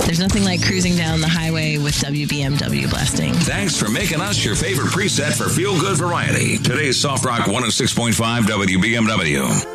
There's nothing like cruising down the highway with WBMW blasting. Thanks for making us your favorite preset for feel-good variety. Today's Soft Rock 106.5 WBMW.